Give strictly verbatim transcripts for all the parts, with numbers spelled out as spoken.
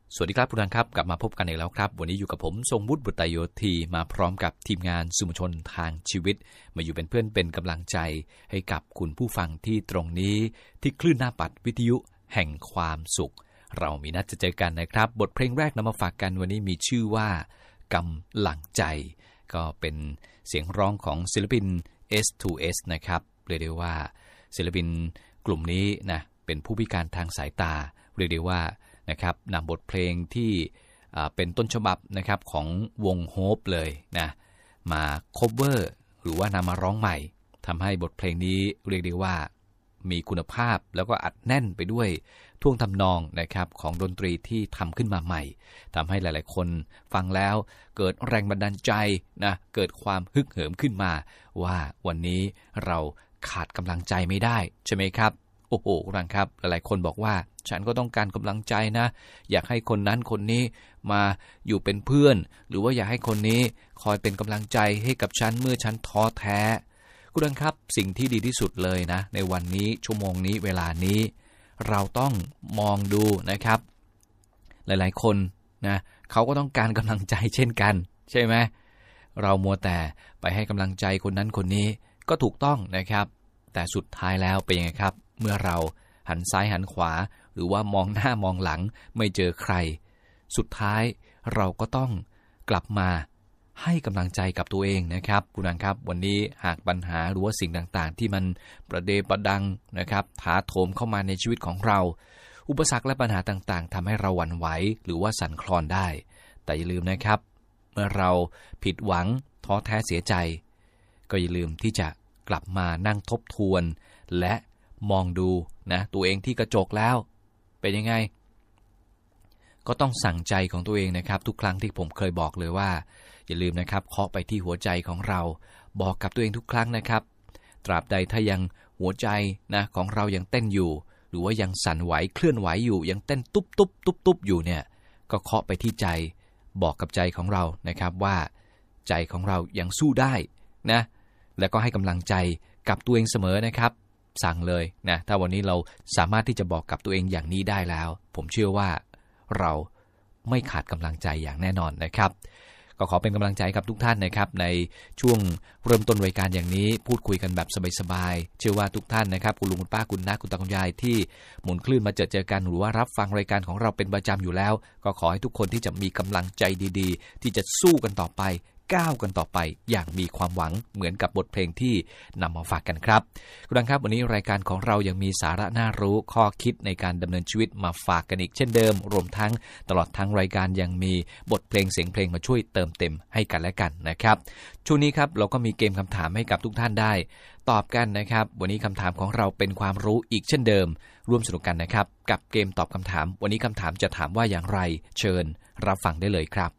สวัสดีครับผู้ฟังครับกลับมาพบกันอีกแล้วครับวันนี้อยู่กับผมทรงวุฒิบุตรโยธีมาพร้อมกับทีมงานสื่อมวลชนทางชีวิตมาอยู่เป็นเพื่อนเป็นกำลังใจให้กับคุณผู้ฟังที่ตรงนี้ที่คลื่นหน้าปัดวิทยุแห่งความสุขเรามีนัดจะเจอกันนะครับบทเพลงแรกนำมาฝากกันวันนี้มีชื่อว่ากำลังใจก็เป็นเสียงร้องของศิลปิน เอส ทู เอส นะครับเรียกได้ว่าศิลปินกลุ่มนี้นะเป็นผู้พิการทางสายตาเรียกได้ว่านะครับนำบทเพลงที่เป็นต้นฉบับนะครับของวงโฮปเลยนะมาคัฟเวอร์หรือว่านำมาร้องใหม่ทำให้บทเพลงนี้เรียกได้ว่ามีคุณภาพแล้วก็อัดแน่นไปด้วยท่วงทำนองนะครับของดนตรีที่ทำขึ้นมาใหม่ทำให้หลายๆคนฟังแล้วเกิดแรงบันดาลใจนะเกิดความฮึกเหิมขึ้นมาว่าวันนี้เราขาดกำลังใจไม่ได้ใช่ไหมครับโอ้โหคุณผู้ฟังครับหลายๆคนบอกว่าฉันก็ต้องการกำลังใจนะอยากให้คนนั้นคนนี้มาอยู่เป็นเพื่อนหรือว่าอยากให้คนนี้คอยเป็นกำลังใจให้กับฉันเมื่อฉันท้อแท้คุณผู้ฟังครับสิ่งที่ดีที่สุดเลยนะในวันนี้ชั่วโมงนี้เวลานี้เราต้องมองดูนะครับหลายๆคนนะเขาก็ต้องการกำลังใจเช่นกันใช่ไหมเรามัวแต่ไปให้กำลังใจคนนั้นคนนี้ก็ถูกต้องนะครับแต่สุดท้ายแล้วเป็นยังไงครับเมื่อเราหันซ้ายหันขวาหรือว่ามองหน้ามองหลังไม่เจอใครสุดท้ายเราก็ต้องกลับมาให้กำลังใจกับตัวเองนะครับคุณผู้ชมครับวันนี้หากปัญหาหรือว่าสิ่งต่างๆที่มันประเดประดังนะครับถาโถมเข้ามาในชีวิตของเราอุปสรรคและปัญหาต่างๆทำให้เราหวั่นไหวหรือว่าสั่นคลอนได้แต่อย่าลืมนะครับเมื่อเราผิดหวังท้อแท้เสียใจก็อย่าลืมที่จะกลับมานั่งทบทวนและมองดูนะตัวเองที่กระจกแล้วเป็นยังไงก็ต้องสั่งใจของตัวเองนะครับทุกครั้งที่ผมเคยบอกเลยว่าอย่าลืมนะครับเคาะไปที่หัวใจของเราบอกกับตัวเองทุกครั้งนะครับตราบใดถ้ายังหัวใจนะของเรายังเต้นอยู่หรือว่ายังสั่นไหวเคลื่อนไหวอยู่ยังเต้นตุ๊บตุ๊บตุ๊บตุ๊บอยู่เนี่ยก็เคาะไปที่ใจบอกกับใจของเรานะครับว่าใจของเรายังสู้ได้นะแล้วก็ให้กำลังใจกับตัวเองเสมอนะครับสั่งเลยนะถ้าวันนี้เราสามารถที่จะบอกกับตัวเองอย่างนี้ได้แล้วผมเชื่อว่าเราไม่ขาดกำลังใจอย่างแน่นอนนะครับก็ขอเป็นกำลังใจกับทุกท่านนะครับในช่วงเริ่มต้นรายการอย่างนี้พูดคุยกันแบบสบายๆเชื่อว่าทุกท่านนะครับคุณลุงคุณป้าคุณน้าคุณตาคุณยายที่หมุนคลื่นมาเจอเจอกันหรือว่ารับฟังรายการของเราเป็นประจำอยู่แล้วก็ขอให้ทุกคนที่จะมีกำลังใจดีๆที่จะสู้กันต่อไปก้าวกันต่อไปอย่างมีความหวังเหมือนกับบทเพลงที่นำมาฝากกันครับคุณผู้ชมครับวันนี้รายการของเรายังมีสาระน่ารู้ข้อคิดในการดำเนินชีวิตมาฝากกันอีกเช่นเดิมรวมทั้งตลอดทั้งรายการยังมีบทเพลงเสียงเพลงมาช่วยเติมเต็มให้กันและกันนะครับช่วงนี้ครับเราก็มีเกมคำถามให้กับทุกท่านได้ตอบกันนะครับวันนี้คำถามของเราเป็นความรู้อีกเช่นเดิมร่วมสนุกกันนะครับกับเกมตอบคำถามวันนี้คำถามจะถามว่าอย่างไรเชิญรับฟังได้เลยครับ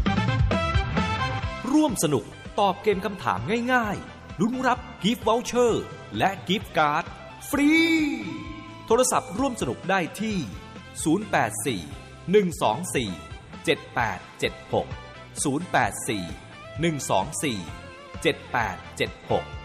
ร่วมสนุกตอบเกมคำถามง่ายๆลุ้นรับกิฟต์วอเชอร์และกิฟต์การ์ดฟรีโทรศัพท์ร่วมสนุกได้ที่ศูนย์ แปด สี่ หนึ่ง สอง สี่ เจ็ด แปด เจ็ด หก ศูนย์ แปด สี่ หนึ่ง สอง สี่ เจ็ด แปด เจ็ด หก